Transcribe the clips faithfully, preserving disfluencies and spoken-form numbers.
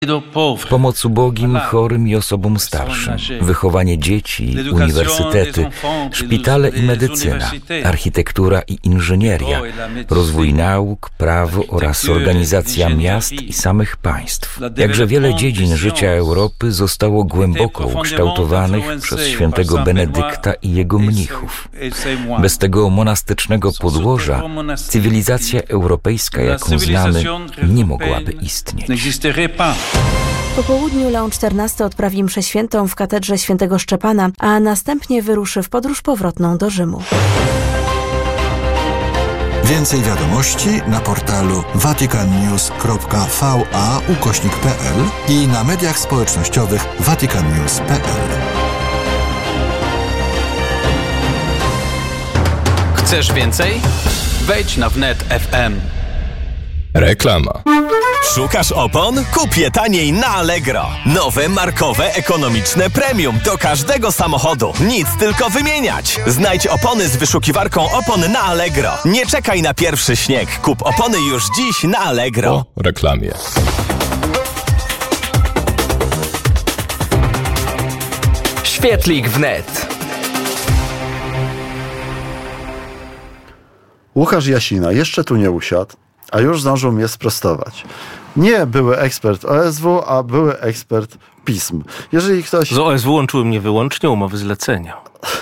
Pomoc ubogim, chorym i osobom starszym, wychowanie dzieci, uniwersytety, szpitale i medycyna, architektura i inżynieria, rozwój nauk, prawo oraz organizacja miast i samych państw. Jakże wiele dziedzin życia Europy zostało głęboko ukształtowanych przez świętego Benedykta i jego mnichów. Bez tego monastycznego podłoża cywilizacja europejska, jaką znamy, nie mogłaby istnieć. Po południu Leon czternasty odprawi mszę świętą w katedrze świętego Szczepana, a następnie wyruszy w podróż powrotną do Rzymu. Więcej wiadomości na portalu vaticannews kropka va ukośnik pe el i na mediach społecznościowych vaticannews kropka pe el. Chcesz więcej? Wejdź na wnet kropka ef em. Reklama. Szukasz opon? Kup je taniej na Allegro. Nowe, markowe, ekonomiczne premium do każdego samochodu. Nic tylko wymieniać. Znajdź opony z wyszukiwarką opon na Allegro. Nie czekaj na pierwszy śnieg. Kup opony już dziś na Allegro. Po reklamie. Świetlik wnet. Łukasz Jasina jeszcze tu nie usiadł, a już zdążył mnie sprostować. Nie były ekspert O S W, a były ekspert pism. Jeżeli ktoś... Z O S W łączyły mnie wyłącznie umowy zlecenia.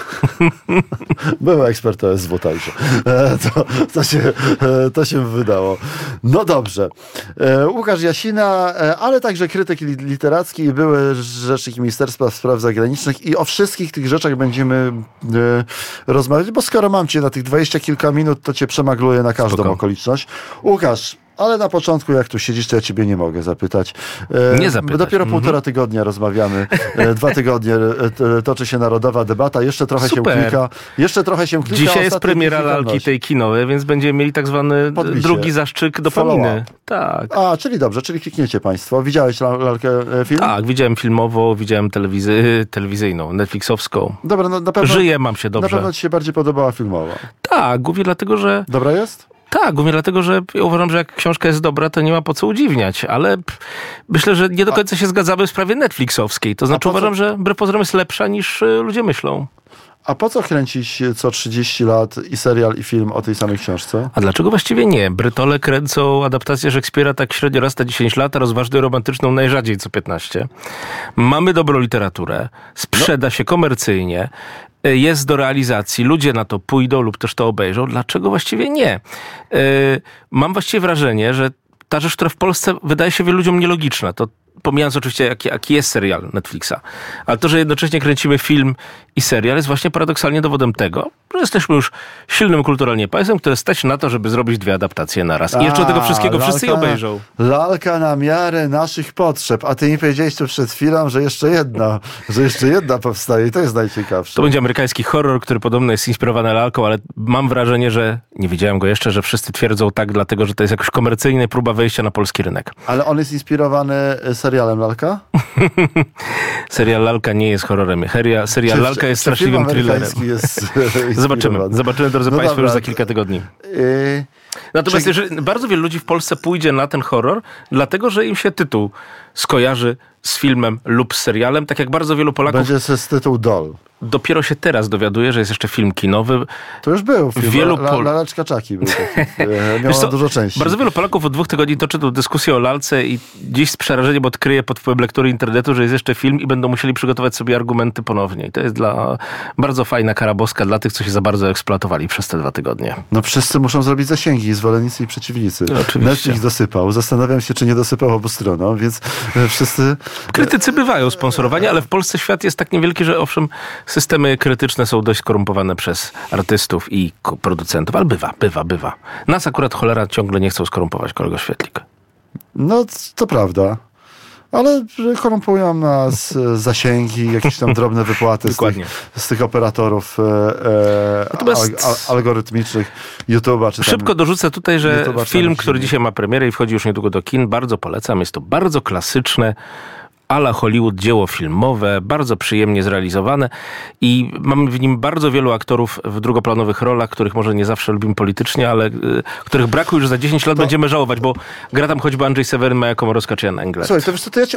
Były ekspert O S W także. To, to, się, to się wydało. No dobrze. Łukasz Jasina, ale także krytyk literacki i były rzecznik Ministerstwa Spraw Zagranicznych i o wszystkich tych rzeczach będziemy rozmawiać, bo skoro mam cię na tych dwadzieścia kilka minut, to cię przemagluję na każdą Spoko. okoliczność. Łukasz, ale na początku, jak tu siedzisz, to ja ciebie nie mogę zapytać. Nie zapytać. Dopiero mhm. półtora tygodnia rozmawiamy. Dwa tygodnie toczy się narodowa debata. Jeszcze trochę Super. się klika. Jeszcze trochę się klika. Dzisiaj jest premiera lalki tej kinowej, więc będziemy mieli tak zwany Podbicie. drugi zastrzyk dopaminy. Tak. A, czyli dobrze, czyli klikniecie państwo. Widziałeś lalkę film? Tak, widziałem filmowo, widziałem telewizy- telewizyjną, netflixowską. Dobra, no, na pewno, Żyję, mam się dobrze. Na pewno ci się bardziej podobała filmowa. Tak, głównie dlatego, że... Dobra jest? Tak, głównie dlatego, że ja uważam, że jak książka jest dobra, to nie ma po co udziwniać, ale p- myślę, że nie do końca się zgadzamy w sprawie netflixowskiej. To znaczy uważam, co... że wbrew pozorom jest lepsza niż y, ludzie myślą. A po co kręcić co trzydzieści lat i serial, i film o tej samej książce? A dlaczego właściwie nie? Brytole kręcą adaptację Szekspira tak średnio raz na dziesięć lat, a rozważną romantyczną najrzadziej co piętnaście. Mamy dobrą literaturę, sprzeda no. się komercyjnie, jest do realizacji, ludzie na to pójdą lub też to obejrzą. Dlaczego właściwie nie? Yy, mam właściwie wrażenie, że ta rzecz, która w Polsce wydaje się wielu ludziom nielogiczna, to pomijając oczywiście, jaki, jaki jest serial Netflixa, ale to, że jednocześnie kręcimy film i serial, jest właśnie paradoksalnie dowodem tego, że jesteśmy już silnym kulturalnie państwem, które stać na to, żeby zrobić dwie adaptacje na raz. I jeszcze tego wszystkiego lalka, wszyscy obejrzą. Lalka na miarę naszych potrzeb. A ty mi powiedziałeś tu przed chwilą, że jeszcze jedna, że jeszcze jedna powstaje i to jest najciekawsze. To będzie amerykański horror, który podobno jest inspirowany lalką, ale mam wrażenie, że nie widziałem go jeszcze, że wszyscy twierdzą tak, dlatego, że to jest jakoś komercyjna próba wejścia na polski rynek. Ale on jest inspirowany serialem Lalka? Serial Lalka nie jest horrorem. Heria, serial czy, Lalka jest straszliwym thrillerem. Jest Zobaczymy. Zobaczymy, drodzy no Państwo, dobra. już za kilka tygodni. Yy, Natomiast czy... jeżeli bardzo wielu ludzi w Polsce pójdzie na ten horror, dlatego, że im się tytuł skojarzy z filmem lub z serialem, tak jak bardzo wielu Polaków... Będzie z tytuł Doll. Dopiero się teraz dowiaduje, że jest jeszcze film kinowy. To już był film. Wielu La, Pol... Laleczka Czaki był taki. Miała dużo części. Bardzo wielu Polaków od dwóch tygodni toczy tę dyskusję o lalce i dziś z przerażeniem odkryje pod wpływem lektury internetu, że jest jeszcze film i będą musieli przygotować sobie argumenty ponownie. I to jest dla bardzo fajna kara boska dla tych, co się za bardzo eksploatowali przez te dwa tygodnie. No wszyscy muszą zrobić zasięgi, zwolennicy i przeciwnicy. Oczywiście. Netflix dosypał. Zastanawiam się, czy nie dosypał obu stronom, więc wszyscy... Krytycy bywają sponsorowani, ale w Polsce świat jest tak niewielki, że owszem, systemy krytyczne są dość skorumpowane przez artystów i producentów, ale bywa, bywa, bywa. Nas akurat cholera ciągle nie chcą skorumpować, kolego Świetlik. No, to prawda. Ale korumpują nas zasięgi, jakieś tam drobne wypłaty z, tych, z tych operatorów e, Natomiast... al, algorytmicznych YouTube'a. Czy Szybko dorzucę tutaj, że YouTube'a, film, który dzisiaj ma premierę i wchodzi już niedługo do kin, bardzo polecam. Jest to bardzo klasyczne, a la Hollywood dzieło filmowe, bardzo przyjemnie zrealizowane i mamy w nim bardzo wielu aktorów w drugoplanowych rolach, których może nie zawsze lubimy politycznie, ale y, których braku już za dziesięć lat to... będziemy żałować, bo gra tam choćby Andrzej Seweryn, Maja Komorowska czy Jan Englert. Słuchaj, to wiesz co, to ja cię